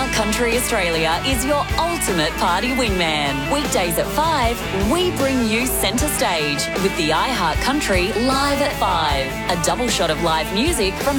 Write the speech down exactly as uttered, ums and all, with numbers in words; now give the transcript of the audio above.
iHeart Country Australia is your ultimate party wingman. Weekdays at five, we bring you centre stage with the iHeart Country Live at five. A double shot of live music from